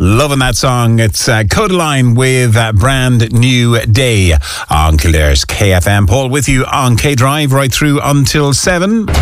Loving that song. It's Codaline with Brand New Day on Kildare's KFM. Paul with you on K Drive right through until 7.